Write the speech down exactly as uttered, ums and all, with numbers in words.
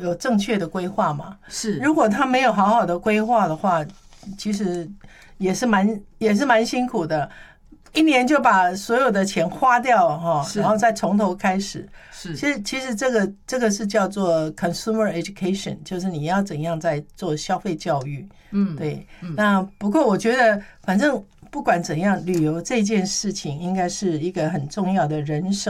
有正确的规划嘛。 是， 如果他没有好好的规划的话，其实也是蛮也是蛮辛苦的。一年就把所有的钱花掉哈，然后再从头开始。 是， 其实其实这个这个是叫做 consumer education， 就是你要怎样在做消费教育。嗯，对。嗯、那不过我觉得，反正不管怎样，旅游这件事情应该是一个很重要的人生。